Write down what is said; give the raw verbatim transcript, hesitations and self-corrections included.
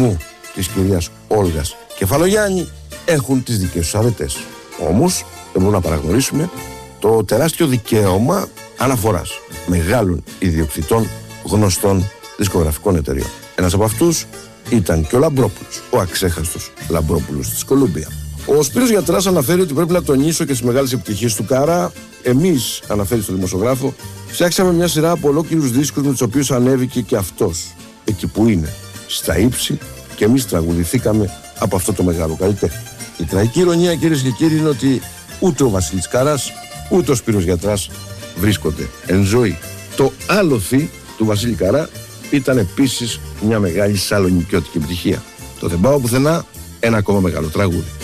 μου της κυρίας Όλγας Κεφαλογιάννη έχουν τις δικές τους αρετές. Όμως δεν μπορούμε να παραγνωρίσουμε το τεράστιο δικαίωμα αναφοράς μεγάλων ιδιοκτητών γνωστών δισκογραφικών εταιριών. Ένας από αυτούς ήταν και ο Λαμπρόπουλος, ο αξέχαστος Λαμπρόπουλος της Κολούμπια. Ο Σπύρος Γιατράς αναφέρει ότι πρέπει να τονίσω και τις μεγάλες επιτυχίες του Κάρα. Εμείς, αναφέρει στο δημοσιογράφο, φτιάξαμε μια σειρά από ολόκληρους δίσκους με τους οποίους ανέβηκε και αυτός εκεί που είναι, στα ύψη, και εμείς τραγουδηθήκαμε από αυτό το μεγάλο καλλιτέχνη. Η τραγική ηρωνία, κυρίες και κύριοι, είναι ότι ούτε ο Βασίλης Κάρας, ούτε ο Σπύρος Γιατράς βρίσκονται εν ζωή. Το άλοθη του Βασίλη Καρά ήταν επίσης μια μεγάλη σαλονικιώτικη επιτυχία. Το «Δεν πάω πουθενά», ένα ακόμα μεγάλο τραγούδι.